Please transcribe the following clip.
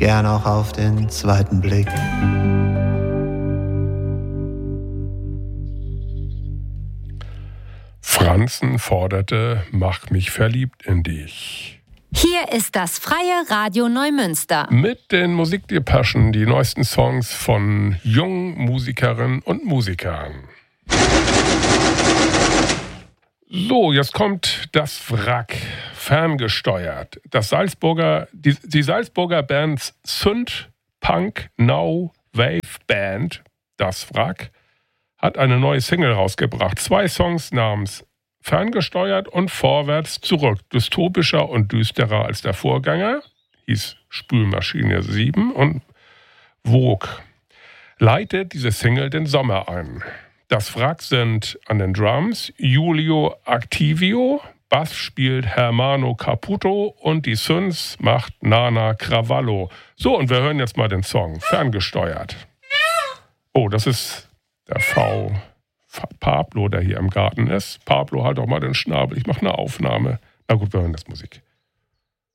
gern auch auf den zweiten Blick. Franzen forderte, mach mich verliebt in dich. Hier ist das Freie Radio Neumünster. Mit den Musikdepeschen, die neuesten Songs von jungen Musikerinnen und Musikern. So, jetzt kommt das Wrack, ferngesteuert. Die Salzburger Band Synth Punk Now Wave Band, das Wrack, hat eine neue Single rausgebracht. 2 Songs namens Ferngesteuert und Vorwärts zurück. Dystopischer und düsterer als der Vorgänger, hieß Spülmaschine 7, und Vogue leitet diese Single den Sommer ein. Das Wrack sind an den Drums Julio Activio, Bass spielt Hermano Caputo und die Synths macht Nana Cravallo. So, und wir hören jetzt mal den Song Ferngesteuert. Oh, das ist der Pablo, der hier im Garten ist. Pablo, halt doch mal den Schnabel, ich mache eine Aufnahme. Na gut, wir hören jetzt Musik.